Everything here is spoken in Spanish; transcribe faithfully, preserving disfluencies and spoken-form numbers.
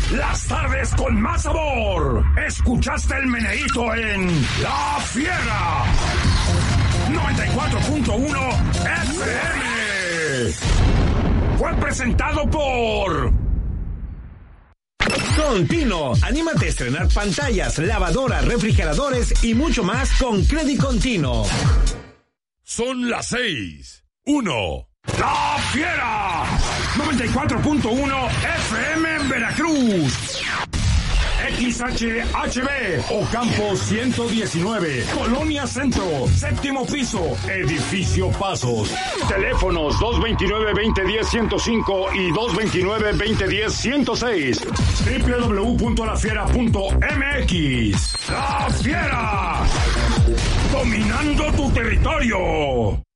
las tardes con más sabor. Escuchaste el meneíto en La Fiera noventa y cuatro punto uno F M. Fue presentado por Contino, anímate a estrenar pantallas, lavadoras, refrigeradores y mucho más con Credit Contino. Son las seis. Uno. La Fiera noventa y cuatro punto uno F M en Veracruz. X H H B Ocampo ciento diecinueve, Colonia Centro, séptimo piso, Edificio Pasos. Teléfonos dos veintinueve, veinte diez, ciento cinco y dos veintinueve, veinte diez, ciento seis. doble u doble u doble u punto la fiera punto m x. La Fiera, dominando tu territorio.